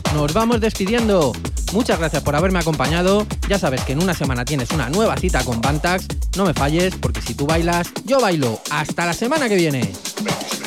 nos vamos despidiendo. Muchas gracias por haberme acompañado. Ya sabes que en una semana tienes una nueva cita con Bantax. No me falles, porque si tú bailas, yo bailo. ¡Hasta la semana que viene!